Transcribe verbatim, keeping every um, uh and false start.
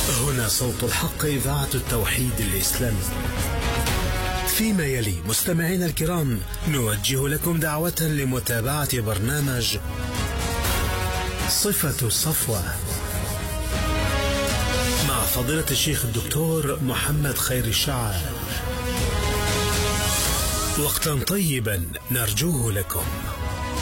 هنا صوت الحق، إذاعة التوحيد الإسلامي. فيما يلي مستمعينا الكرام نوجه لكم دعوة لمتابعة برنامج صفة الصفوة مع فضيلة الشيخ الدكتور محمد خير الشاعر. وقتا طيبا نرجوه لكم.